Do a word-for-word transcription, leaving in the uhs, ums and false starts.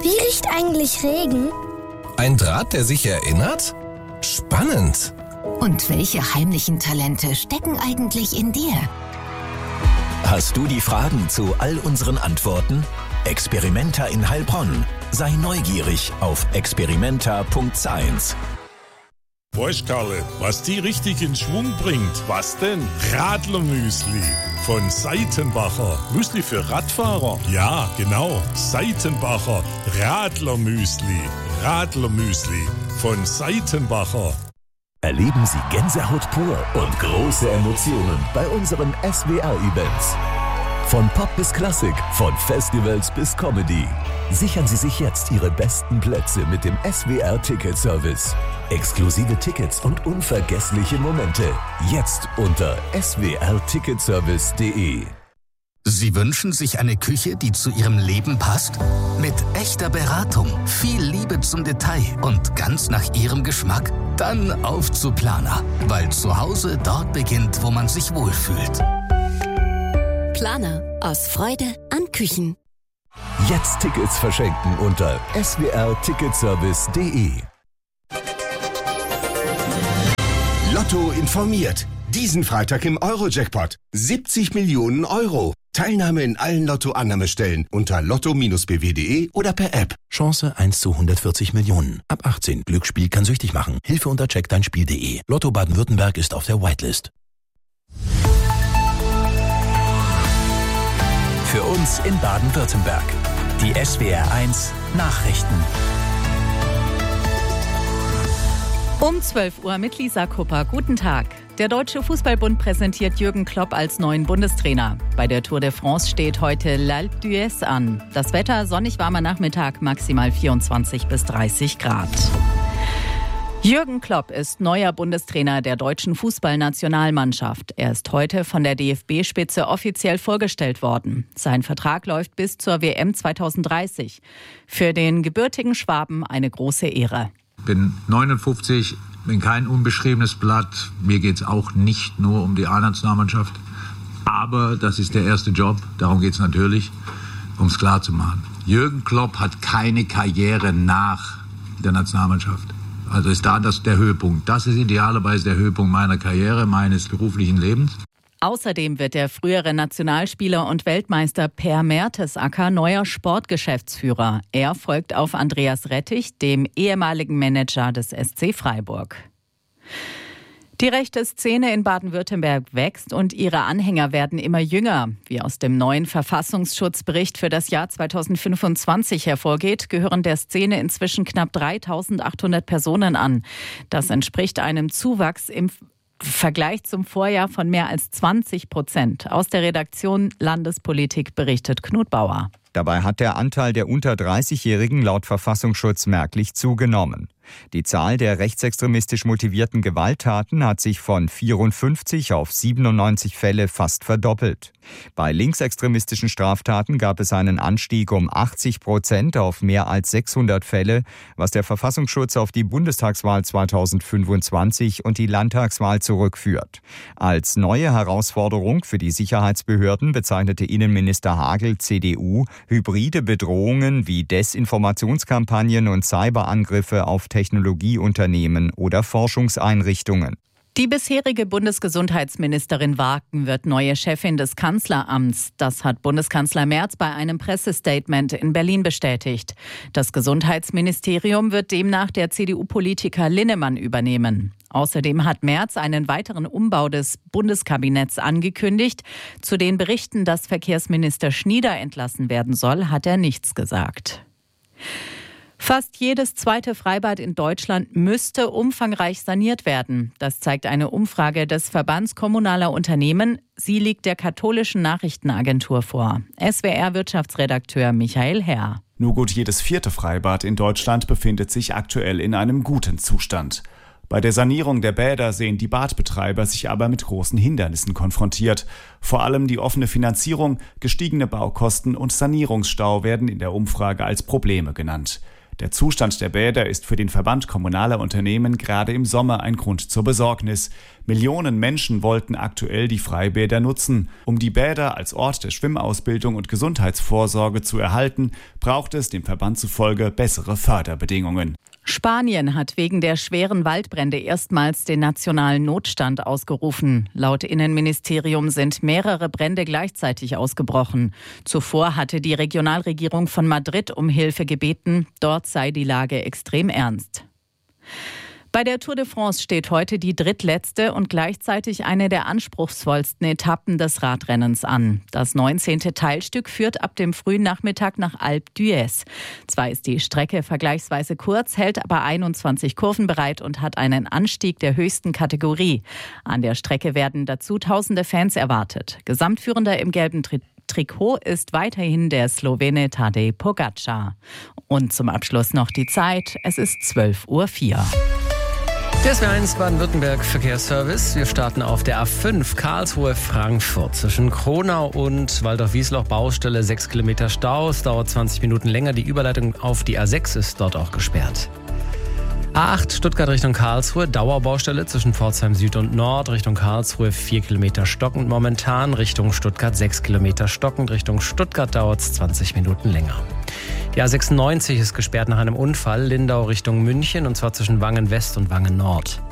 Wie riecht eigentlich Regen? Ein Draht, der sich erinnert? Spannend! Und welche heimlichen Talente stecken eigentlich in dir? Hast du die Fragen zu all unseren Antworten? Experimenta in Heilbronn. Sei neugierig auf experimenta punkt science. Weißt Karle, was die richtig in Schwung bringt? Was denn? Radlermüsli von Seitenbacher. Müsli für Radfahrer? Ja, genau. Seitenbacher Radlermüsli. Radlermüsli von Seitenbacher. Erleben Sie Gänsehaut pur und große Emotionen bei unseren S W R-Events. Von Pop bis Klassik, von Festivals bis Comedy. Sichern Sie sich jetzt Ihre besten Plätze mit dem S W R-Ticket-Service. Exklusive Tickets und unvergessliche Momente. Jetzt unter s w r ticketservice punkt d e. Sie wünschen sich eine Küche, die zu Ihrem Leben passt? Mit echter Beratung, viel Liebe zum Detail und ganz nach Ihrem Geschmack? Dann auf zu Planer, weil zu Hause dort beginnt, wo man sich wohlfühlt. Planer. Aus Freude an Küchen. Jetzt Tickets verschenken unter s w r ticketservice punkt d e. Lotto informiert. Diesen Freitag im Euro-Jackpot. siebzig Millionen Euro. Teilnahme in allen Lotto-Annahmestellen unter lotto Bindestrich b w punkt d e oder per App. Chance eins zu hundertvierzig Millionen. Ab achtzehn. Glücksspiel kann süchtig machen. Hilfe unter check dein Spiel punkt d e. Lotto Baden-Württemberg ist auf der Whitelist. Für uns in Baden-Württemberg. Die S W R eins Nachrichten. Um zwölf Uhr mit Lisa Kupper. Guten Tag. Der Deutsche Fußballbund präsentiert Jürgen Klopp als neuen Bundestrainer. Bei der Tour de France steht heute L'Alpe d'Huez an. Das Wetter sonnig warmer Nachmittag, maximal vierundzwanzig bis dreißig Grad. Jürgen Klopp ist neuer Bundestrainer der deutschen Fußballnationalmannschaft. Er ist heute von der D F B-Spitze offiziell vorgestellt worden. Sein Vertrag läuft bis zur W M zweitausenddreißig. Für den gebürtigen Schwaben eine große Ehre. Ich bin neunundfünfzig, bin kein unbeschriebenes Blatt. Mir geht es auch nicht nur um die A-Nationalmannschaft. Aber das ist der erste Job. Darum geht es natürlich, um es klar zu machen. Jürgen Klopp hat keine Karriere nach der Nationalmannschaft. Also ist da das der Höhepunkt. Das ist idealerweise der Höhepunkt meiner Karriere, meines beruflichen Lebens. Außerdem wird der frühere Nationalspieler und Weltmeister Per Mertesacker neuer Sportgeschäftsführer. Er folgt auf Andreas Rettich, dem ehemaligen Manager des S C Freiburg. Die rechte Szene in Baden-Württemberg wächst und ihre Anhänger werden immer jünger. Wie aus dem neuen Verfassungsschutzbericht für das Jahr zweitausendfünfundzwanzig hervorgeht, gehören der Szene inzwischen knapp dreitausendachthundert Personen an. Das entspricht einem Zuwachs im Vergleich zum Vorjahr von mehr als zwanzig Prozent. Aus der Redaktion Landespolitik berichtet Knut Bauer. Dabei hat der Anteil der unter dreißigjährigen laut Verfassungsschutz merklich zugenommen. Die Zahl der rechtsextremistisch motivierten Gewalttaten hat sich von vierundfünfzig auf siebenundneunzig Fälle fast verdoppelt. Bei linksextremistischen Straftaten gab es einen Anstieg um achtzig Prozent auf mehr als sechshundert Fälle, was der Verfassungsschutz auf die Bundestagswahl zweitausendfünfundzwanzig und die Landtagswahl zurückführt. Als neue Herausforderung für die Sicherheitsbehörden bezeichnete Innenminister Hagel, C D U, hybride Bedrohungen wie Desinformationskampagnen und Cyberangriffe auf Technologieunternehmen oder Forschungseinrichtungen. Die bisherige Bundesgesundheitsministerin Waken wird neue Chefin des Kanzleramts. Das hat Bundeskanzler Merz bei einem Pressestatement in Berlin bestätigt. Das Gesundheitsministerium wird demnach der C D U-Politiker Linnemann übernehmen. Außerdem hat Merz einen weiteren Umbau des Bundeskabinetts angekündigt. Zu den Berichten, dass Verkehrsminister Schnieder entlassen werden soll, hat er nichts gesagt. Fast jedes zweite Freibad in Deutschland müsste umfangreich saniert werden. Das zeigt eine Umfrage des Verbands Kommunaler Unternehmen. Sie liegt der katholischen Nachrichtenagentur vor. S W R-Wirtschaftsredakteur Michael Herr. Nur gut jedes vierte Freibad in Deutschland befindet sich aktuell in einem guten Zustand. Bei der Sanierung der Bäder sehen die Badbetreiber sich aber mit großen Hindernissen konfrontiert. Vor allem die offene Finanzierung, gestiegene Baukosten und Sanierungsstau werden in der Umfrage als Probleme genannt. Der Zustand der Bäder ist für den Verband kommunaler Unternehmen gerade im Sommer ein Grund zur Besorgnis. Millionen Menschen wollten aktuell die Freibäder nutzen. Um die Bäder als Ort der Schwimmausbildung und Gesundheitsvorsorge zu erhalten, braucht es dem Verband zufolge bessere Förderbedingungen. Spanien hat wegen der schweren Waldbrände erstmals den nationalen Notstand ausgerufen. Laut Innenministerium sind mehrere Brände gleichzeitig ausgebrochen. Zuvor hatte die Regionalregierung von Madrid um Hilfe gebeten. Dort sei die Lage extrem ernst. Bei der Tour de France steht heute die drittletzte und gleichzeitig eine der anspruchsvollsten Etappen des Radrennens an. Das neunzehnte Teilstück führt ab dem frühen Nachmittag nach Alpe d'Huez. Zwar ist die Strecke vergleichsweise kurz, hält aber einundzwanzig Kurven bereit und hat einen Anstieg der höchsten Kategorie. An der Strecke werden dazu tausende Fans erwartet. Gesamtführender im gelben Tri- Trikot ist weiterhin der Slowene Tadej Pogačar. Und zum Abschluss noch die Zeit. Es ist zwölf Uhr vier. Der S W R eins Baden-Württemberg Verkehrsservice. Wir starten auf der A fünf Karlsruhe-Frankfurt. Zwischen Kronau und Waldorf-Wiesloch Baustelle sechs Kilometer Stau. Es dauert zwanzig Minuten länger. Die Überleitung auf die A sechs ist dort auch gesperrt. A acht Stuttgart Richtung Karlsruhe, Dauerbaustelle zwischen Pforzheim Süd und Nord, Richtung Karlsruhe vier Kilometer stockend momentan, Richtung Stuttgart sechs Kilometer stockend, Richtung Stuttgart dauert es zwanzig Minuten länger. Die A sechsundneunzig ist gesperrt nach einem Unfall, Lindau Richtung München und zwar zwischen Wangen West und Wangen Nord.